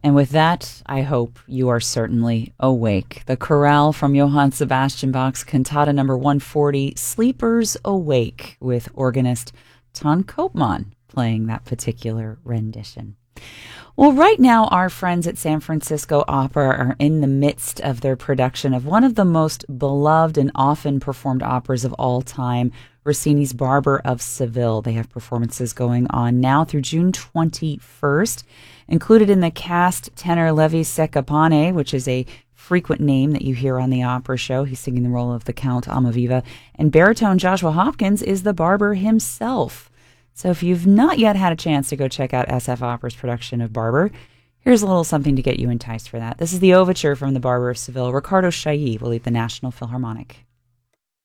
And with that, I hope you are certainly awake. The chorale from Johann Sebastian Bach's Cantata number 140, Sleepers Awake, with organist Ton Koopman playing that particular rendition. Well, right now, our friends at San Francisco Opera are in the midst of their production of one of the most beloved and often performed operas of all time, Rossini's Barber of Seville. They have performances going on now through June 21st. Included in the cast, tenor Levi Secapane, which is a frequent name that you hear on the opera show. He's singing the role of the Count Almaviva. And baritone Joshua Hopkins is the barber himself. So if you've not yet had a chance to go check out SF Opera's production of Barber, here's a little something to get you enticed for that. This is the overture from the Barber of Seville. Ricardo Chailly will lead the National Philharmonic.